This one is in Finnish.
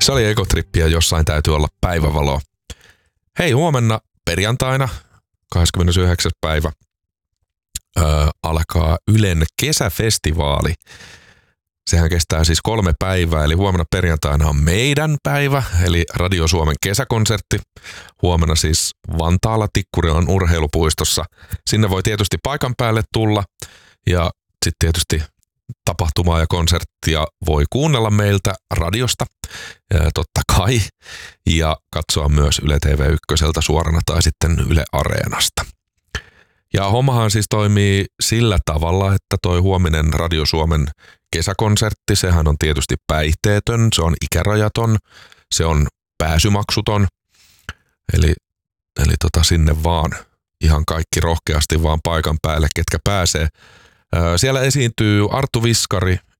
Se oli ekotrippi ja jossain täytyy olla päivävaloa. Hei, huomenna perjantaina, 29. päivä, alkaa Ylen kesäfestivaali. Sehän kestää siis 3 päivää, eli huomenna perjantaina on meidän päivä, eli Radio Suomen kesäkonsertti. Huomenna siis Vantaalla Tikkurilan urheilupuistossa. Sinne voi tietysti paikan päälle tulla ja sitten tietysti tapahtumaa ja konserttia voi kuunnella meiltä radiosta, totta kai, ja katsoa myös Yle TV1 suorana tai sitten Yle Areenasta. Ja hommahan siis toimii sillä tavalla, että toi huominen Radio Suomen kesäkonsertti, sehän on tietysti päihteetön, se on ikärajaton, se on pääsymaksuton, eli sinne vaan ihan kaikki rohkeasti vaan paikan päälle, ketkä pääsee. Siellä esiintyy Arttu Viskari,